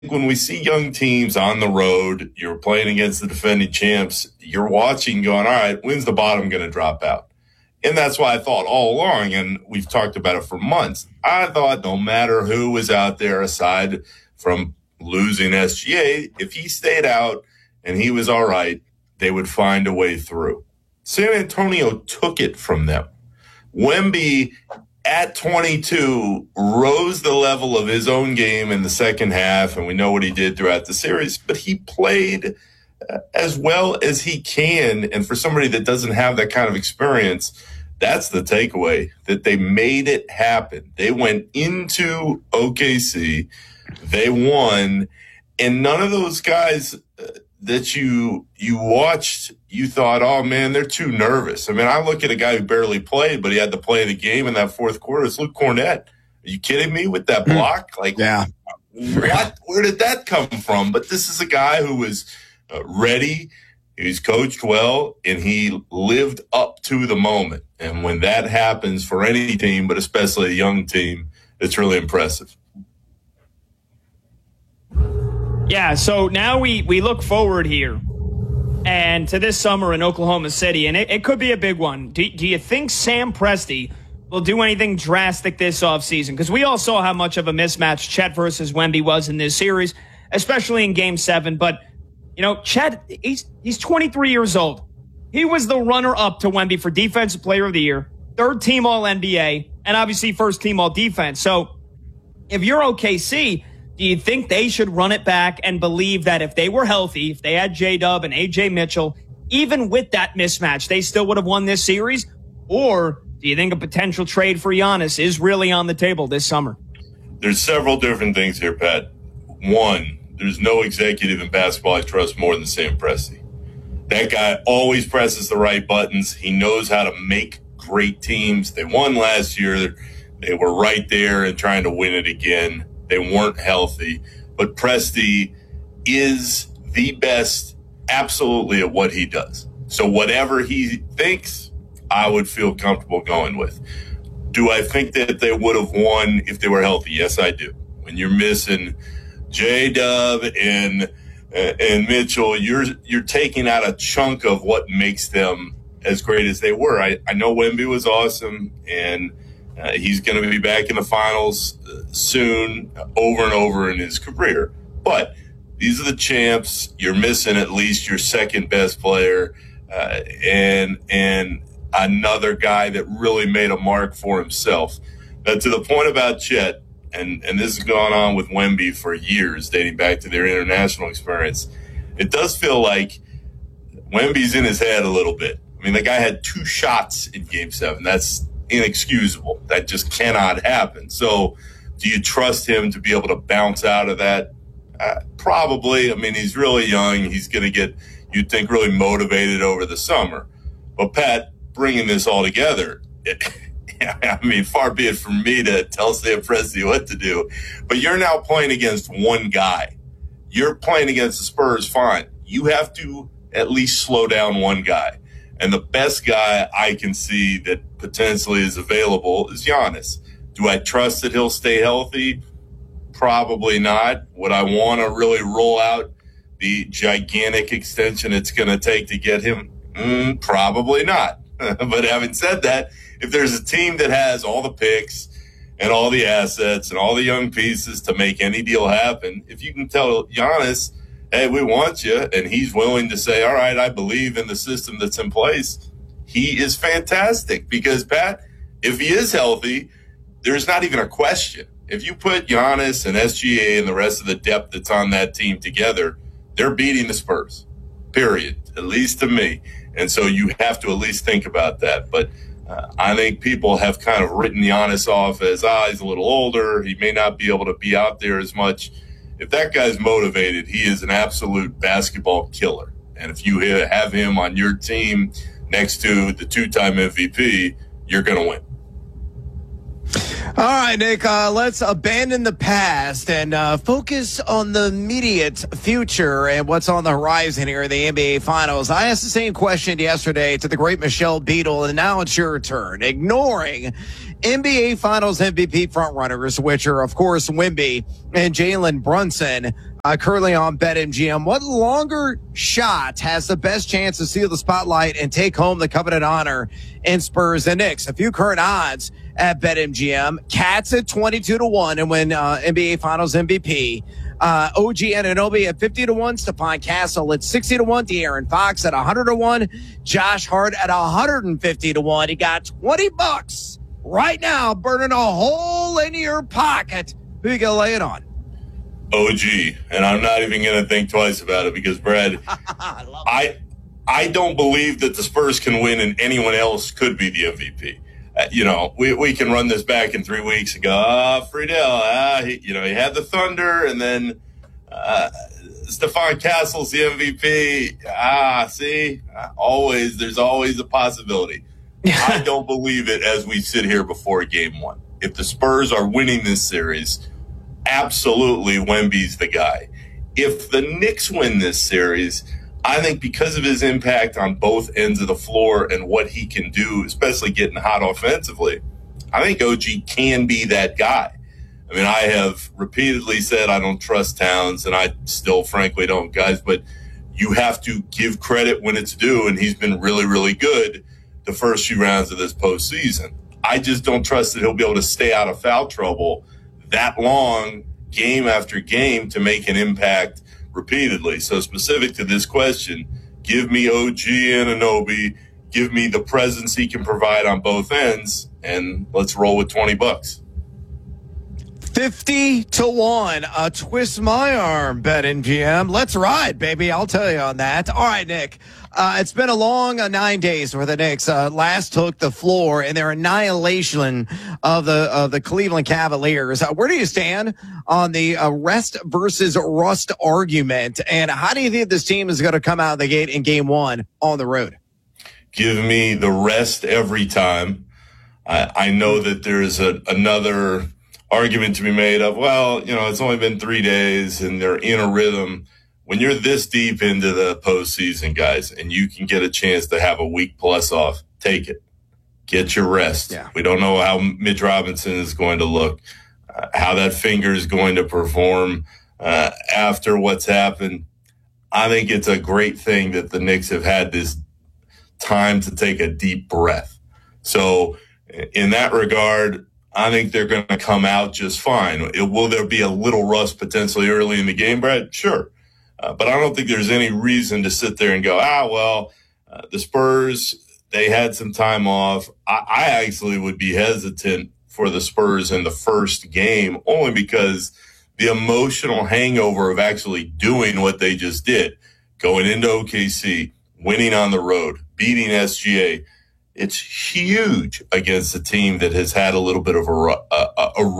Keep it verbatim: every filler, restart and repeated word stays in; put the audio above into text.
when we see young teams on the road, you're playing against the defending champs, you're watching going, all right, when's the bottom going to drop out? And that's why I thought all along, and we've talked about it for months, I thought no matter who was out there aside from losing S G A, if he stayed out and he was all right, they would find a way through. San Antonio took it from them. Wemby, at twenty-two, rose the level of his own game in the second half, and we know what he did throughout the series, but he played as well as he can. And for somebody that doesn't have that kind of experience, that's the takeaway, that they made it happen. They went into O K C, they won, and none of those guys that you you watched, you thought, oh, man, they're too nervous. I mean, I look at a guy who barely played, but he had to play the game in that fourth quarter. It's Luke Cornett. Are you kidding me with that block? Like, yeah. what? Where did that come from? But this is a guy who was uh, ready. He's coached well, and he lived up to the moment. And when that happens for any team, but especially a young team, it's really impressive. Yeah, so now we, we look forward here and to this summer in Oklahoma City, and it, it could be a big one. Do, do you think Sam Presti will do anything drastic this offseason? Because we all saw how much of a mismatch Chet versus Wemby was in this series, especially in Game seven. But, you know, Chet, he's, he's twenty-three years old. He was the runner-up to Wemby for Defensive Player of the Year, third-team All N B A, and obviously first-team All-Defense. So if you're O K C, do you think they should run it back and believe that if they were healthy, if they had J-Dub and A J Mitchell, even with that mismatch, they still would have won this series? Or do you think a potential trade for Giannis is really on the table this summer? There's several different things here, Pat. One, there's no executive in basketball I trust more than Sam Presti. That guy always presses the right buttons. He knows how to make great teams. They won last year. They were right there and trying to win it again. They weren't healthy, but Presti is the best absolutely at what he does. So whatever he thinks, I would feel comfortable going with. Do I think that they would have won if they were healthy? Yes, I do. When you're missing J-Dub and and Mitchell, you're you're taking out a chunk of what makes them as great as they were. I, I know Wemby was awesome, and Uh, he's going to be back in the finals uh, soon, uh, over and over in his career. But these are the champs. You're missing at least your second best player uh, and and another guy that really made a mark for himself. Now, to the point about Chet, and, and this has gone on with Wemby for years, dating back to their international experience, it does feel like Wemby's in his head a little bit. I mean, the guy had two shots in Game seven. That's inexcusable. That just cannot happen. So do you trust him to be able to bounce out of that? Uh, probably. I mean, he's really young. He's going to get, you'd think, really motivated over the summer. But, Pat, bringing this all together, it, I mean, far be it from me to tell Sam Presti what to do, but you're now playing against one guy. You're playing against the Spurs, fine. You have to at least slow down one guy. And the best guy I can see that potentially is available is Giannis. Do I trust that he'll stay healthy? Probably not. Would I want to really roll out the gigantic extension it's going to take to get him? Mm, probably not. But having said that, if there's a team that has all the picks and all the assets and all the young pieces to make any deal happen, if you can tell Giannis, hey, we want you, and he's willing to say, all right, I believe in the system that's in place, he is fantastic. Because, Pat, if he is healthy, there's not even a question. If you put Giannis and S G A and the rest of the depth that's on that team together, they're beating the Spurs, period, at least to me. And so you have to at least think about that. But uh, I think people have kind of written Giannis off as, ah, he's a little older, he may not be able to be out there as much. If that guy's motivated, he is an absolute basketball killer. And if you have him on your team next to the two-time M V P, you're going to win. All right, Nick, uh, let's abandon the past and uh, focus on the immediate future and what's on the horizon here in the N B A Finals. I asked the same question yesterday to the great Michelle Beadle, and now it's your turn. Ignoring N B A Finals M V P frontrunners, which are, of course, Wemby and Jalen Brunson, Uh, currently on BetMGM, what longer shot has the best chance to steal the spotlight and take home the coveted honor in Spurs and Knicks? A few current odds at BetMGM. Cats at twenty-two to one and win uh, N B A Finals M V P. Uh, O G Anunoby at fifty to one. Stephon Castle at sixty to one. De'Aaron Fox at one hundred to one. Josh Hart at one hundred fifty to one. He got twenty bucks right now, burning a hole in your pocket. Who you going to lay it on? O G, and I'm not even going to think twice about it because, Brad, I, I I don't believe that the Spurs can win and anyone else could be the M V P. Uh, you know, we we can run this back in three weeks and go, ah, Friedel, ah, he, you know, he had the Thunder, and then uh, Stephon Castle's the M V P. Ah, see, always there's always a possibility. I don't believe it as we sit here before game one. If the Spurs are winning this series, absolutely Wemby's the guy. If the Knicks win this series, I think because of his impact on both ends of the floor and what he can do, especially getting hot offensively, I think O G can be that guy. I mean, I have repeatedly said I don't trust Towns, and I still frankly don't, guys, but you have to give credit when it's due, and he's been really, really good the first few rounds of this postseason. I just don't trust that he'll be able to stay out of foul trouble that long, game after game, to make an impact repeatedly. So specific to this question, give me O G Anunoby, give me the presence he can provide on both ends, and let's roll with twenty bucks. fifty to one. Uh, twist my arm, BetMGM. Let's ride, baby. I'll tell you on that. All right, Nick. Uh, it's been a long uh, nine days for the Knicks. Uh, last took the floor in their annihilation of the of the Cleveland Cavaliers. Uh, where do you stand on the uh, rest versus rust argument? And how do you think this team is going to come out of the gate in game one on the road? Give me the rest every time. I, I know that there's a, another argument to be made of, well, you know, it's only been three days and they're in a rhythm. When you're this deep into the postseason, guys, and you can get a chance to have a week plus off, take it. Get your rest. Yeah. We don't know how Mitch Robinson is going to look, uh, how that finger is going to perform uh, after what's happened. I think it's a great thing that the Knicks have had this time to take a deep breath. So in that regard, I think they're going to come out just fine. It, will there be a little rust potentially early in the game, Brad? Sure. Uh, but I don't think there's any reason to sit there and go, ah, well, uh, the Spurs, they had some time off. I, I actually would be hesitant for the Spurs in the first game, only because the emotional hangover of actually doing what they just did, going into O K C, winning on the road, beating S G A, it's huge against a team that has had a little bit of a, a, a